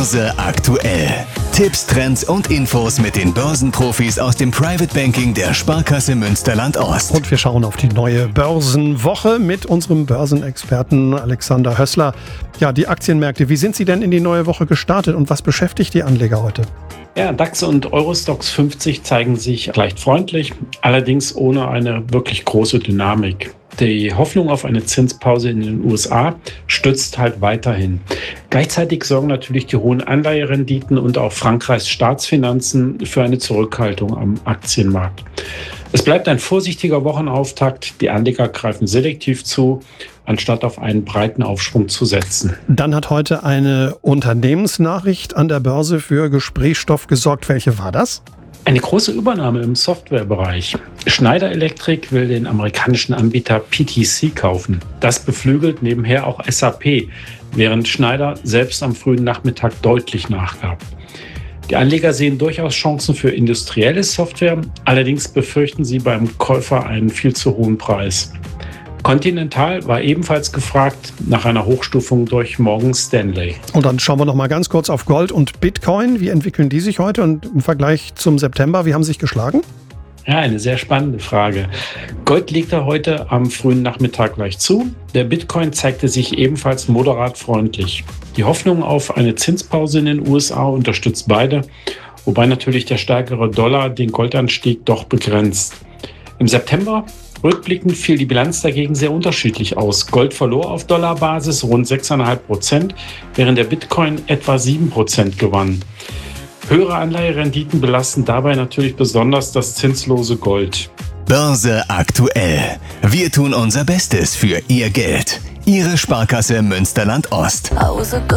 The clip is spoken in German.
Börse aktuell. Tipps, Trends und Infos mit den Börsenprofis aus dem Private Banking der Sparkasse Münsterland-Ost. Und wir schauen auf die neue Börsenwoche mit unserem Börsenexperten Alexander Hössler. Ja, die Aktienmärkte, wie sind sie denn in die neue Woche gestartet und was beschäftigt die Anleger heute? Ja, DAX und Eurostoxx 50 zeigen sich leicht freundlich, allerdings ohne eine wirklich große Dynamik. Die Hoffnung auf eine Zinspause in den USA stützt halt weiterhin. Gleichzeitig sorgen natürlich die hohen Anleiherenditen und auch Frankreichs Staatsfinanzen für eine Zurückhaltung am Aktienmarkt. Es bleibt ein vorsichtiger Wochenauftakt. Die Anleger greifen selektiv zu, anstatt auf einen breiten Aufschwung zu setzen. Dann hat heute eine Unternehmensnachricht an der Börse für Gesprächsstoff gesorgt. Welche war das? Eine große Übernahme im Softwarebereich. Schneider Electric will den amerikanischen Anbieter PTC kaufen. Das beflügelt nebenher auch SAP, während Schneider selbst am frühen Nachmittag deutlich nachgab. Die Anleger sehen durchaus Chancen für industrielle Software, allerdings befürchten sie beim Käufer einen viel zu hohen Preis. Continental war ebenfalls gefragt nach einer Hochstufung durch Morgan Stanley. Und dann schauen wir noch mal ganz kurz auf Gold und Bitcoin. Wie entwickeln die sich heute und im Vergleich zum September? Wie haben sie sich geschlagen? Ja, eine sehr spannende Frage. Gold legte heute am frühen Nachmittag leicht zu. Der Bitcoin zeigte sich ebenfalls moderat freundlich. Die Hoffnung auf eine Zinspause in den USA unterstützt beide, wobei natürlich der stärkere Dollar den Goldanstieg doch begrenzt. Im September rückblickend fiel die Bilanz dagegen sehr unterschiedlich aus. Gold verlor auf Dollarbasis rund 6,5%, während der Bitcoin etwa 7% gewann. Höhere Anleiherenditen belasten dabei natürlich besonders das zinslose Gold. Börse aktuell. Wir tun unser Bestes für Ihr Geld. Ihre Sparkasse Münsterland-Ost.